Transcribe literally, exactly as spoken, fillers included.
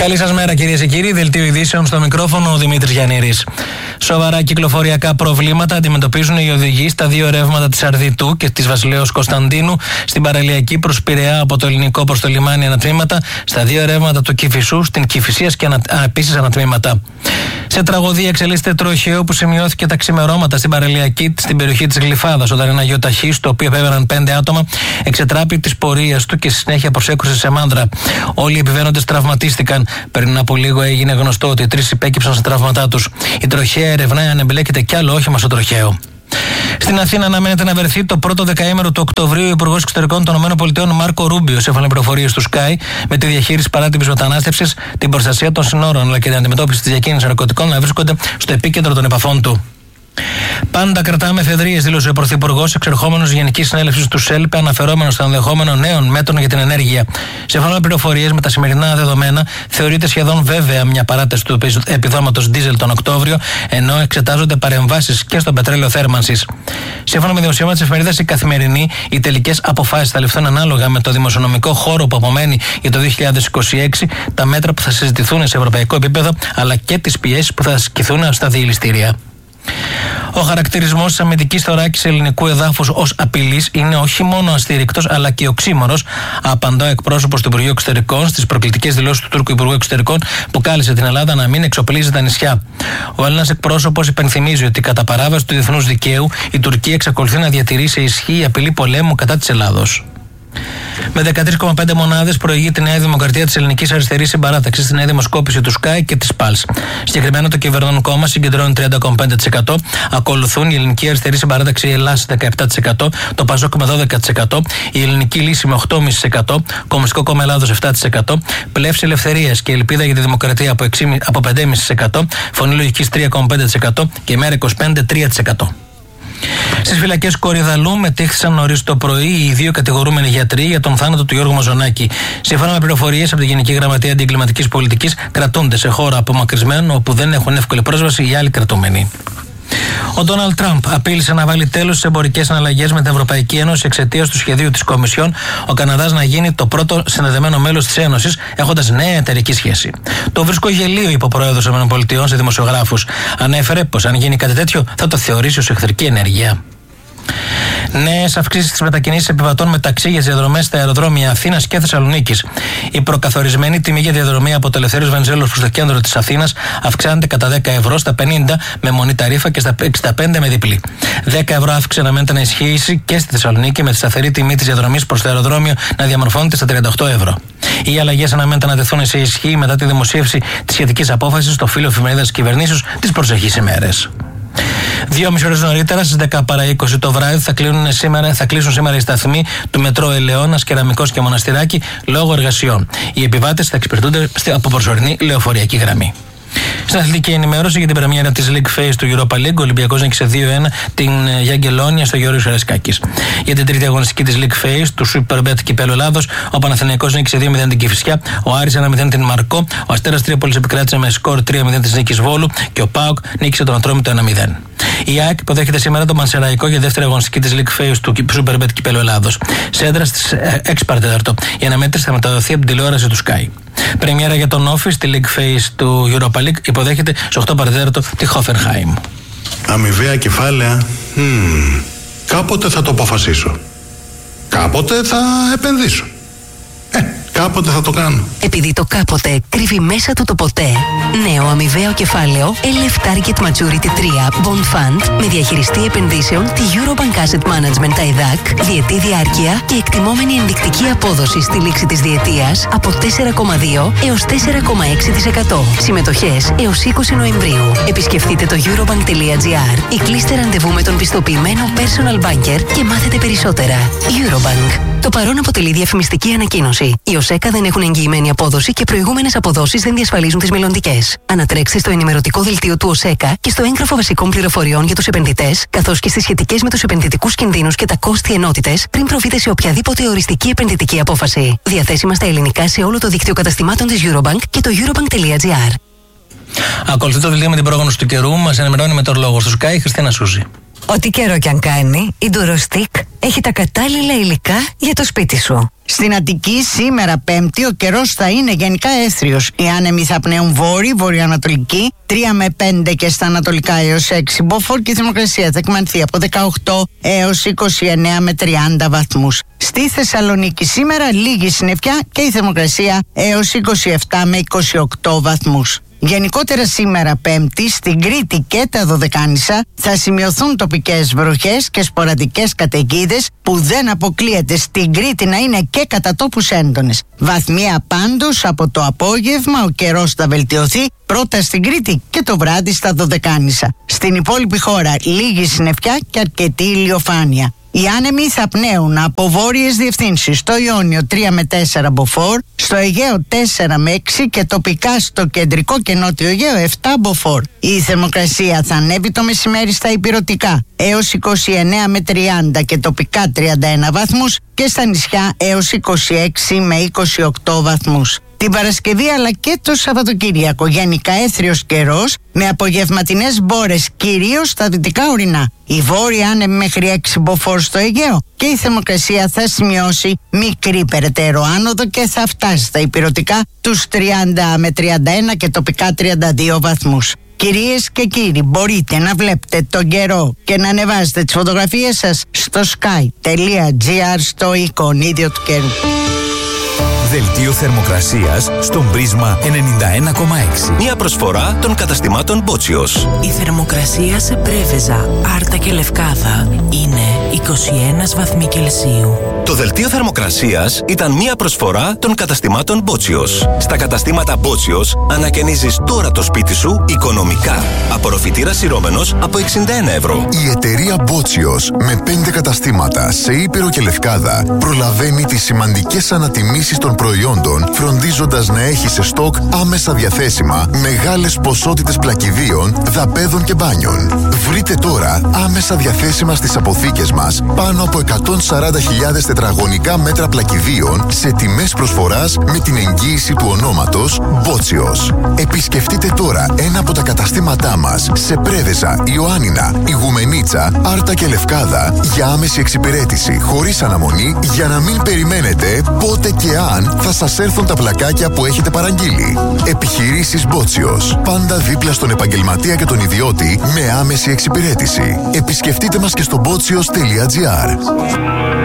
Καλή σας μέρα, κυρίες και κύριοι. Δελτίο ειδήσεων στο μικρόφωνο ο Δημήτρης Γιαννήρης. Σοβαρά κυκλοφοριακά προβλήματα αντιμετωπίζουν οι οδηγοί στα δύο ρεύματα της Αρδιτού και της Βασιλέως Κωνσταντίνου, στην παραλιακή προς Πειραιά από το ελληνικό προς το λιμάνι ανατμήματα, στα δύο ρεύματα του Κηφισού, στην Κηφισίας και ανα... επίσης ανατμήματα. Σε τραγωδία εξελίσσεται τροχαίο που σημειώθηκε τα ξημερώματα στην παραλιακή στην περιοχή της Γλυφάδας, όταν ένα γιο ταχύ, στο οποίο επέβαιναν πέντε άτομα, εξετράπη της πορείας του και στη συνέχεια προσέκρουσε σε μάνδρα. Όλοι οι επιβαίνοντες τραυματίστηκαν. Πριν από λίγο έγινε γνωστό ότι τρεις υπέκυψαν στα τραύματά τους. Η τροχαία ερευνά αν εμπλέκεται κι άλλο όχημα στο τροχαίο. Στην Αθήνα αναμένεται να βρεθεί το πρώτο δεκαήμερο του Οκτωβρίου ο Υπουργός Εξωτερικών των ΗΠΑ Μάρκο Ρούμπιο, σύμφωνα με πληροφορίες του Sky, με τη διαχείριση παράτυπης μετανάστευσης, την προστασία των συνόρων αλλά και την αντιμετώπιση της διακίνησης ναρκωτικών να βρίσκονται στο επίκεντρο των επαφών του. Πάντα κρατάμε εφεδρείες, δήλωσε ο Πρωθυπουργός, εξερχόμενος Γενικής Συνέλευσης του ΣΕΛΠΕ, αναφερόμενος στο ενδεχόμενο νέων μέτρων για την ενέργεια. Σύμφωνα με πληροφορίες, με τα σημερινά δεδομένα, θεωρείται σχεδόν βέβαια μια παράταση του επιδόματος ντίζελ τον Οκτώβριο, ενώ εξετάζονται παρεμβάσεις και στο πετρέλαιο θέρμανσης. Σύμφωνα με δημοσίευμα της εφημερίδας Η Καθημερινή, οι τελικές αποφάσεις θα ληφθούν ανάλογα με το δημοσιονομικό χώρο που απομένει για το δύο χιλιάδες είκοσι έξι, τα μέτρα που θα συζητηθούν σε ευρωπαϊκό επίπεδο, αλλά και τις πιέσεις που θα ασκηθούν στα διελιστήρια. Ο χαρακτηρισμός της αμυντικής θωράκης ελληνικού εδάφους ως απειλής είναι όχι μόνο αστήρικτος αλλά και οξύμορος, απαντά ο εκπρόσωπος του Υπουργείου Εξωτερικών στις προκλητικές δηλώσεις του Τούρκου Υπουργού Εξωτερικών, που κάλεσε την Ελλάδα να μην εξοπλίζει τα νησιά. Ο Έλληνας εκπρόσωπος υπενθυμίζει ότι κατά παράβαση του διεθνούς δικαίου η Τουρκία εξακολουθεί να διατηρεί σε ισχύ η απειλή πολέμου κατά της Ελλάδος. Με δεκατρείς κόμμα πέντε μονάδες προηγεί η Νέα Δημοκρατία της Ελληνικής Αριστερής Συμπαράταξης στη νέα δημοσκόπηση του Sky και της Pulse. Συγκεκριμένα το κυβερνών κόμμα συγκεντρώνει τριάντα κόμμα πέντε τοις εκατό, ακολουθούν η Ελληνική Αριστερή Συμπαράταξη Ελλάς δεκαεπτά τοις εκατό, το Πασόκ με δώδεκα τοις εκατό, η Ελληνική Λύση με οκτώ κόμμα πέντε τοις εκατό, Κομμουνιστικό Κόμμα Ελλάδος επτά τοις εκατό, Πλεύση Ελευθερίας και Ελπίδα για τη Δημοκρατία από πέντε κόμμα πέντε τοις εκατό, Φωνή Λογικής τρία κόμμα πέντε τοις εκατό και η Μέρα είκοσι πέντε τρία τοις εκατό. Στις φυλακές Κορυδαλού μετήχθησαν νωρίς το πρωί οι δύο κατηγορούμενοι γιατροί για τον θάνατο του Γιώργου Μαζονάκη. Σύμφωνα με πληροφορίες από τη Γενική Γραμματεία Αντιεγκληματικής Πολιτικής, κρατούνται σε χώρο απομακρυσμένο όπου δεν έχουν εύκολη πρόσβαση οι άλλοι κρατούμενοι. Ο Ντόναλντ Τραμπ απείλησε να βάλει τέλος στις εμπορικές συναλλαγές με την Ευρωπαϊκή Ένωση εξαιτίας του σχεδίου της Κομισιόν ο Καναδάς να γίνει το πρώτο συνδεδεμένο μέλος της Ένωσης, έχοντας νέα εταιρική σχέση. Το βρίσκω γελίο, είπε ο πρόεδρος των ΗΠΑ σε δημοσιογράφους. Ανέφερε πως αν γίνει κάτι τέτοιο θα το θεωρήσει ως εχθρική ενέργεια. Νέες αυξήσεις στις μετακινήσεις επιβατών με ταξί για τις διαδρομές στα αεροδρόμια Αθήνας και Θεσσαλονίκης. Η προκαθορισμένη τιμή για διαδρομή από το Ελευθέριος Βενιζέλος προς το κέντρο της Αθήνας αυξάνεται κατά δέκα ευρώ στα πενήντα με μονή ταρίφα και στα εξήντα πέντε με διπλή. δέκα ευρώ αύξηση αναμένεται να ισχύσει και στη Θεσσαλονίκη, με τη σταθερή τιμή της διαδρομής προς το αεροδρόμιο να διαμορφώνεται στα τριάντα οκτώ ευρώ. Οι αλλαγές αναμένεται να τεθούν σε ισχύ μετά τη δημοσίευση της σχετικής απόφασης στο φύλλο εφημερίδας κυβερνήσεως τις προσεχείς ημέρες. Δύο μισή ώρες νωρίτερα, στις δέκα παρά είκοσι το βράδυ, θα, σήμερα, θα κλείσουν σήμερα οι σταθμοί του μετρό Ελαιώνας, Κεραμικός και Μοναστηράκη λόγω εργασιών. Οι επιβάτες θα εξυπηρετούνται από προσωρινή λεωφοριακή γραμμή. Στην αθλητική ενημέρωση για την πρεμιέρα της League Phase του Europa League, ο Ολυμπιακός νίκησε δύο ένα την Γιαγκελόνια στο Γιώργος Καραϊσκάκης. Για την τρίτη αγωνιστική της League Phase του Superbet Κυπέλλου Ελλάδος, ο Παναθηναϊκός νίκησε δύο μηδέν την Κηφισιά, ο Άρης ένα μηδέν την Μαρκό, ο Αστέρας Τρίπολης επικράτησε με σκορ τρία μηδέν της νίκης Βόλου και ο ΠΑΟΚ νίκησε τον Ατρόμητο ένα μηδέν. Η ΑΕΚ υποδέχεται σήμερα τον Πανσεραϊκό για δεύτερη αγωνιστική της League Phase του Superbet Κυπέλλου Ελλάδος. Σέντρα στις έξι παρά τέταρτο. Η αναμέτρηση θα μεταδοθεί από την τηλεόραση του Sky. Πρεμιέρα για τον Office στη League Phase του Europa League υποδέχεται στις οκτώ παρά τέταρτο τη Hoffenheim. Αμοιβαία κεφάλαια. Hmm. Κάποτε θα το αποφασίσω. Κάποτε θα επενδύσω. Ε, κάποτε θα το κάνω. Επειδή το κάποτε κρύβει μέσα του το ποτέ. Νέο αμοιβαίο κεφάλαιο ελ εφ Target Maturity τρία Bond Fund με διαχειριστή επενδύσεων τη Eurobank Asset Management τα ΕΔΑΚ, διετή διάρκεια και εκτιμόμενη ενδεικτική απόδοση στη λήξη της διετίας από τέσσερα κόμμα δύο έως τέσσερα κόμμα έξι τοις εκατό. Συμμετοχές έως είκοσι Νοεμβρίου. Επισκεφτείτε το eurobank τελεία gr ή κλείστε ραντεβού με τον πιστοποιημένο personal banker και μάθετε περισσότερα. Eurobank. Το παρόν αποτελεί διαφημιστική ανακοίνωση. Οι ΟΣΕΚΑ δεν έχουν εγγυημένη απόδοση και προηγούμενες αποδόσεις δεν διασφαλίζουν τις μελλοντικές. Ανατρέξτε στο ενημερωτικό δελτίο του ΟΣΕΚΑ και στο έγγραφο βασικών πληροφοριών για τους επενδυτές, καθώς και στις σχετικές με τους επενδυτικούς κινδύνους και τα κόστη ενότητες, πριν προβείτε σε οποιαδήποτε οριστική επενδυτική απόφαση. Διαθέσιμα στα ελληνικά σε όλο το δίκτυο καταστημάτων της Eurobank και το eurobank τελεία gr. Ακολουθεί το δελτίο με την πρόγνωση του καιρού. Μας ενημερώνει μετεωρολόγος του Sky, Χριστίνα Σούζη. Ό,τι καιρό κι αν κάνει, η Durostec έχει τα κατάλληλα υλικά για το σπίτι σου. Στην Αττική σήμερα Πέμπτη ο καιρός θα είναι γενικά έθριος. Οι άνεμοι θα πνέουν βόρειοι, βορειοανατολική, τρία με πέντε και στα ανατολικά έως έξι μποφόρ και η θερμοκρασία θα εκμανθεί από δεκαοκτώ έως είκοσι εννέα με τριάντα βαθμούς. Στη Θεσσαλονίκη σήμερα λίγη συννεφιά και η θερμοκρασία έως είκοσι επτά με είκοσι οκτώ βαθμούς. Γενικότερα σήμερα Πέμπτη στην Κρήτη και τα Δωδεκάνησα θα σημειωθούν τοπικές βροχές και σποραδικές καταιγίδες που δεν αποκλείεται στην Κρήτη να είναι και κατά τόπους έντονες. Βαθμία πάντως από το απόγευμα ο καιρός θα βελτιωθεί πρώτα στην Κρήτη και το βράδυ στα Δωδεκάνησα. Στην υπόλοιπη χώρα λίγη συννεφιά και αρκετή ηλιοφάνεια. Οι άνεμοι θα πνέουν από βόρειες διευθύνσεις στο Ιόνιο τρία με τέσσερα μποφόρ, στο Αιγαίο τέσσερα με έξι και τοπικά στο κεντρικό και νότιο Αιγαίο επτά μποφόρ. Η θερμοκρασία θα ανέβει το μεσημέρι στα ηπειρωτικά έως είκοσι εννέα με τριάντα και τοπικά τριάντα ένα βαθμούς και στα νησιά έως είκοσι έξι με είκοσι οκτώ βαθμούς. Την Παρασκευή αλλά και το Σαββατοκύριακο γενικά έθριος καιρός με απογευματινές μπόρες κυρίως στα δυτικά ορεινά. Η βόρεια άνεμη μέχρι έξι μποφόρ στο Αιγαίο και η θερμοκρασία θα σημειώσει μικρή περαιτέρω άνοδο και θα φτάσει στα ηπειρωτικά τους τριάντα με τριάντα ένα και τοπικά τριάντα δύο βαθμούς. Κυρίες και κύριοι, μπορείτε να βλέπετε τον καιρό και να ανεβάζετε τις φωτογραφίες σας στο sky.gr στο εικονίδιο του καιρού. Δελτίο θερμοκρασίας στον Πρίσμα ενενήντα ένα κόμμα έξι. Μια προσφορά των καταστημάτων Μπότσιος. Η θερμοκρασία σε Πρέβεζα, Άρτα και Λευκάδα είναι είκοσι ένα βαθμοί Κελσίου. Το δελτίο θερμοκρασίας ήταν μια προσφορά των καταστημάτων Μπότσιος. Στα καταστήματα Μπότσιος ανακαινίζεις τώρα το σπίτι σου οικονομικά. Απορροφητήρας σειρώμενος από εξήντα ένα ευρώ. Η εταιρεία Μπότσιος με πέντε καταστήματα σε Ήπειρο και Λευκάδα προλαβαίνει τις σημαντικές ανατιμήσεις των προϊόντων, φροντίζοντας να έχει σε στόκ άμεσα διαθέσιμα μεγάλες ποσότητες πλακιδίων, δαπέδων και μπάνιων. Βρείτε τώρα άμεσα διαθέσιμα στις αποθήκες μας πάνω από εκατόν σαράντα χιλιάδες τετραγωνικά μέτρα πλακιδίων σε τιμές προσφοράς με την εγγύηση του ονόματος Μπότσιος. Επισκεφτείτε τώρα ένα από τα καταστήματά μας σε Πρέβεζα, Ιωάννινα, Ιγουμενίτσα, Άρτα και Λευκάδα για άμεση εξυπηρέτηση χωρίς αναμονή για να μην περιμένετε πότε και αν θα σας έρθουν τα πλακάκια που έχετε παραγγείλει. Επιχειρήσεις Μπότσιος. Πάντα δίπλα στον επαγγελματία και τον ιδιώτη με άμεση εξυπηρέτηση. Επισκεφτείτε μας και στο μπότσιος τελεία τζι άρ.